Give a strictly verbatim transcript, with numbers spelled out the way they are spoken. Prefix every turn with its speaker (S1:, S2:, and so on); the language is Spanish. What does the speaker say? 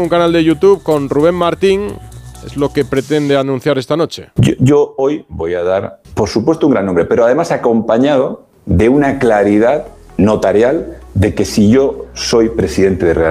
S1: un canal de YouTube con Rubén Martín. Es lo que pretende anunciar esta noche.
S2: Yo, yo hoy voy a dar, por supuesto, un gran nombre, pero además acompañado de una claridad notarial de que si yo soy presidente de Real